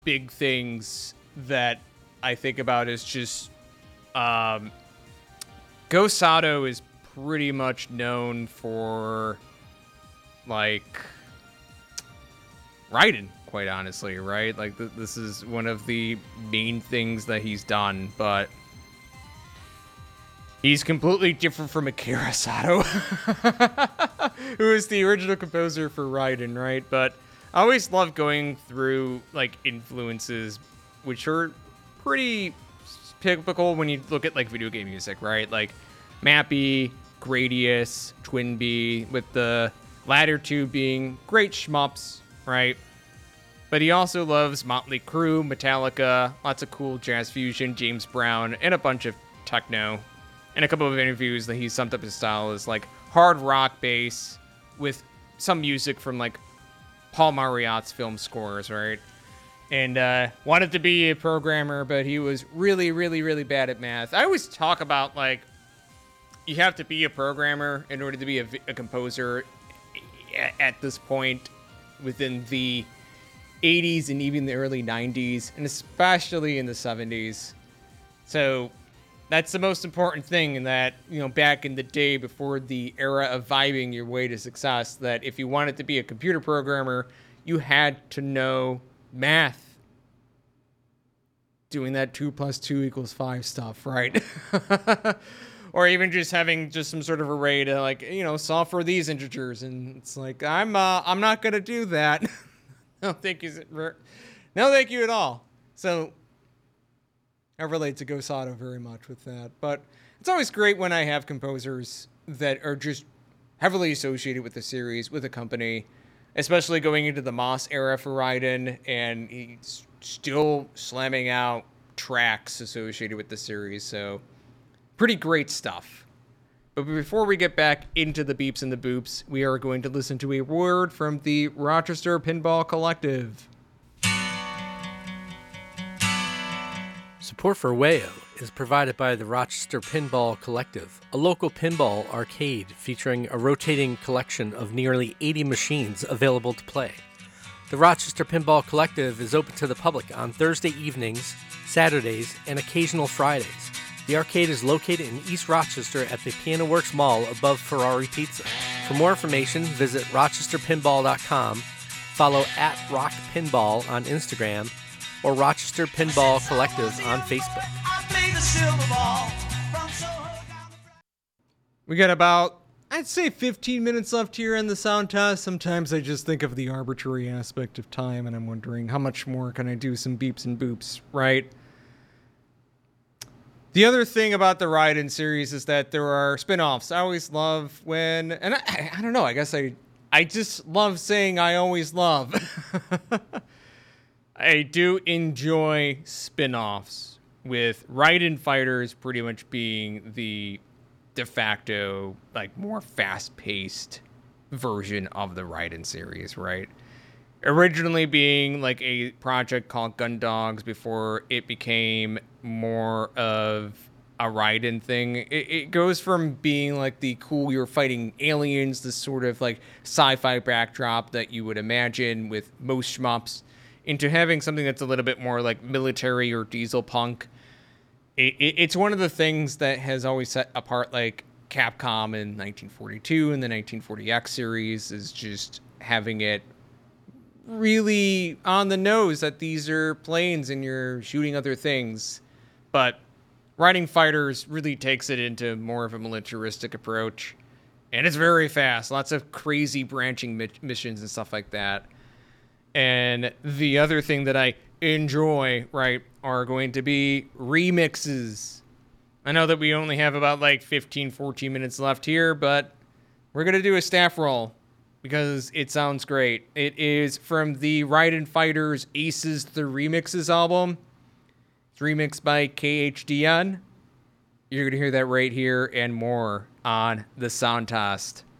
big things that I think about is just Go Sato is pretty much known for like Raiden, quite honestly, right? Like this is one of the main things that he's done, but he's completely different from Akira Sato, who is the original composer for Raiden, right? But I always love going through like influences, which are pretty typical when you look at like video game music, right? Like Mappy, Gradius, Twinbee, with the latter two being great shmups, right? But he also loves Motley Crue, Metallica, lots of cool jazz fusion, James Brown, and a bunch of techno. In a couple of interviews that he summed up his style as like hard rock bass with some music from like Paul Marriott's film scores, right? And wanted to be a programmer, but he was really, really, really bad at math. I always talk about like you have to be a programmer in order to be a composer at this point within the 80s and even the early 90s, and especially in the 70s. So that's the most important thing, in that, you know, back in the day before the era of vibing your way to success, that if you wanted to be a computer programmer, you had to know math. Doing that 2 + 2 = 5 stuff, right? Or even just having just some sort of array to, like, you know, solve for these integers. And it's like, I'm not going to do that. No, thank you. No, thank you at all. So I relate to Go Sato very much with that. But it's always great when I have composers that are just heavily associated with the series, with a company, especially going into the Moss era for Raiden, and he's still slamming out tracks associated with the series. So pretty great stuff. But before we get back into the beeps and the boops, we are going to listen to a word from the Rochester Pinball Collective. Support for WAYO is provided by the Rochester Pinball Collective, a local pinball arcade featuring a rotating collection of nearly 80 machines available to play. The Rochester Pinball Collective is open to the public on Thursday evenings, Saturdays, and occasional Fridays. The arcade is located in East Rochester at the Piano Works Mall above Ferrari Pizza. For more information, visit rochesterpinball.com, follow @RockPinball on Instagram, or Rochester Pinball Collective on Facebook. We got about, I'd say, 15 minutes left here in the sound test. Sometimes I just think of the arbitrary aspect of time, and I'm wondering how much more can I do some beeps and boops, right? The other thing about the Raiden series is that there are spin-offs. I always love when, and I don't know, I guess I just love saying I always love. I do enjoy spin-offs, with Raiden Fighters pretty much being the de facto, like, more fast-paced version of the Raiden series, right? Originally being like a project called Gundogs before it became more of a Raiden thing. It goes from being like the cool, you're fighting aliens, this sort of like sci-fi backdrop that you would imagine with most shmups, into having something that's a little bit more like military or diesel punk. It's one of the things that has always set apart like Capcom in 1942 and the 1940X series, is just having it really on the nose that these are planes and you're shooting other things. But Raiden Fighters really takes it into more of a militaristic approach, and it's very fast, lots of crazy branching missions and stuff like that. And the other thing that I enjoy, right, are going to be remixes. I know that we only have about like 14 minutes left here, but we're going to do a staff roll because it sounds great. It is from the Raiden Fighters Aces the Remixes album. It's remixed by KHDN. You're going to hear that right here and more on the Sound Test.